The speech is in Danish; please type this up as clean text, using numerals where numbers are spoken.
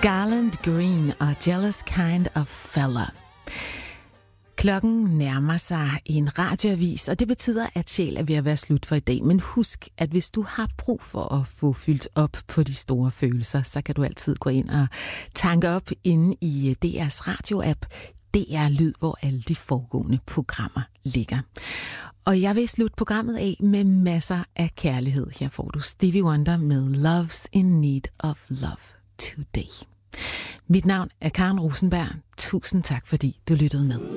Garland Green og Jealous Kind of Fella. Klokken nærmer sig en radioavis, og det betyder, at Sjæl er ved at være slut for i dag. Men husk, at hvis du har brug for at få fyldt op på de store følelser, så kan du altid gå ind og tanke op inde i DR's radioapp, DR Lyd, hvor alle de foregående programmer ligger. Og jeg vil slutte programmet af med masser af kærlighed. Her får du Stevie Wonder med Love's in Need of Love Today. Mit navn er Karen Rosenberg. Tusind tak, fordi du lyttede med.